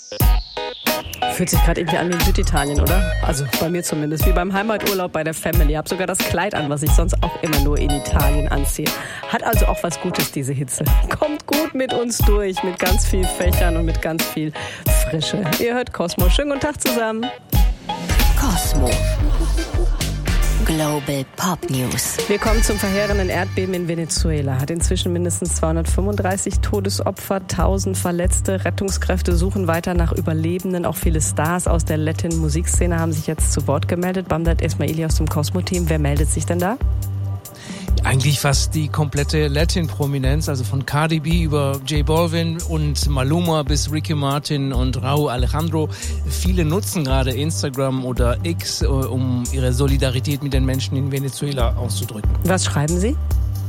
Fühlt sich gerade irgendwie an wie in Süditalien, oder? Also bei mir zumindest, wie beim Heimaturlaub bei der Family. Ich habe sogar das Kleid an, was ich sonst auch immer nur in Italien anziehe. Hat also auch was Gutes, diese Hitze. Kommt gut mit uns durch, mit ganz viel Fächern und mit ganz viel Frische. Ihr hört Cosmo. Schönen guten Tag zusammen. Cosmo. Global Pop News. Wir kommen zum verheerenden Erdbeben in Venezuela. Hat inzwischen mindestens 235 Todesopfer, 1000 Verletzte. Rettungskräfte suchen weiter nach Überlebenden. Auch viele Stars aus der Latin-Musikszene haben sich jetzt zu Wort gemeldet. Bamdad Esmaili aus dem Cosmo-Team. Wer meldet sich denn da? Eigentlich fast die komplette Latin-Prominenz, also von Cardi B über J Balvin und Maluma bis Ricky Martin und Raúl Alejandro. Viele nutzen gerade Instagram oder X, um ihre Solidarität mit den Menschen in Venezuela auszudrücken. Was schreiben Sie?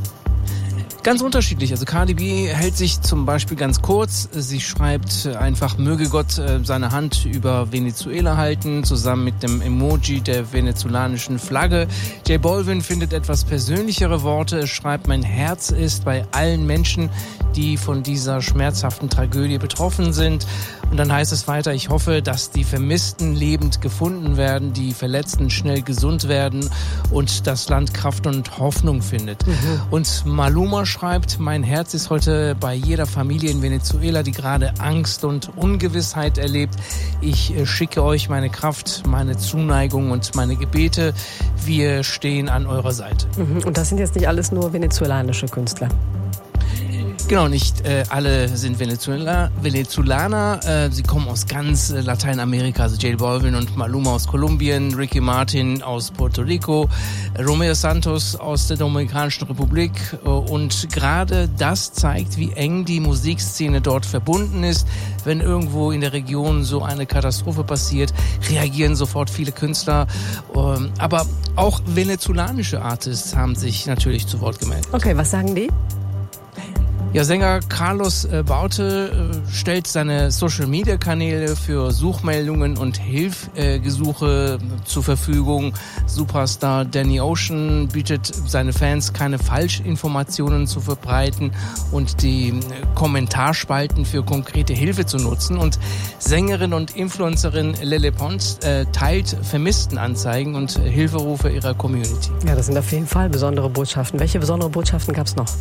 Ganz unterschiedlich. Also Cardi B hält sich zum Beispiel ganz kurz. Sie schreibt einfach, möge Gott seine Hand über Venezuela halten, zusammen mit dem Emoji der venezolanischen Flagge. J Balvin findet etwas persönlichere Worte. Er schreibt, mein Herz ist bei allen Menschen, die von dieser schmerzhaften Tragödie betroffen sind. Und dann heißt es weiter, ich hoffe, dass die Vermissten lebend gefunden werden, die Verletzten schnell gesund werden und das Land Kraft und Hoffnung findet. Und Maluma schreibt, mein Herz ist heute bei jeder Familie in Venezuela, die gerade Angst und Ungewissheit erlebt. Ich schicke euch meine Kraft, meine Zuneigung und meine Gebete. Wir stehen an eurer Seite. Und das sind jetzt nicht alles nur venezolanische Künstler? Genau, nicht alle sind Venezolaner. Sie kommen aus ganz Lateinamerika. Also J Balvin und Maluma aus Kolumbien, Ricky Martin aus Puerto Rico, Romeo Santos aus der Dominikanischen Republik. Und gerade das zeigt, wie eng die Musikszene dort verbunden ist. Wenn irgendwo in der Region so eine Katastrophe passiert, reagieren sofort viele Künstler. Aber auch venezolanische Artists haben sich natürlich zu Wort gemeldet. Okay, was sagen die? Ja, Sänger Carlos Baute stellt seine Social-Media-Kanäle für Suchmeldungen und Hilfgesuche zur Verfügung. Superstar Danny Ocean bietet seine Fans, keine Falschinformationen zu verbreiten und die Kommentarspalten für konkrete Hilfe zu nutzen. Und Sängerin und Influencerin Lele Pons teilt Vermisstenanzeigen und Hilferufe ihrer Community. Ja, das sind auf jeden Fall besondere Botschaften. Welche besondere Botschaften gab es noch?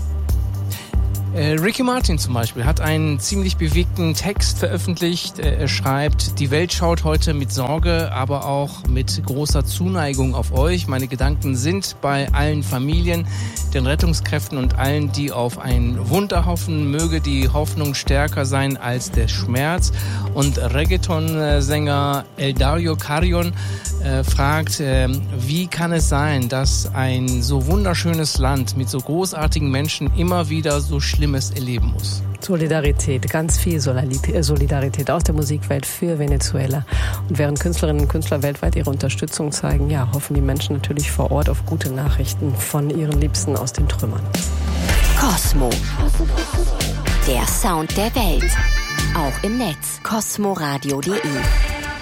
Ricky Martin zum Beispiel hat einen ziemlich bewegten Text veröffentlicht. Er schreibt, die Welt schaut heute mit Sorge, aber auch mit großer Zuneigung auf euch. Meine Gedanken sind bei allen Familien, den Rettungskräften und allen, die auf ein Wunder hoffen. Möge die Hoffnung stärker sein als der Schmerz. Und Reggaeton-Sänger Eldario Carrion fragt, wie kann es sein, dass ein so wunderschönes Land mit so großartigen Menschen immer wieder so Schlimmes erleben muss? Solidarität, ganz viel Solidarität aus der Musikwelt für Venezuela. Und während Künstlerinnen und Künstler weltweit ihre Unterstützung zeigen, ja, hoffen die Menschen natürlich vor Ort auf gute Nachrichten von ihren Liebsten aus den Trümmern. Cosmo. Der Sound der Welt. Auch im Netz. cosmoradio.de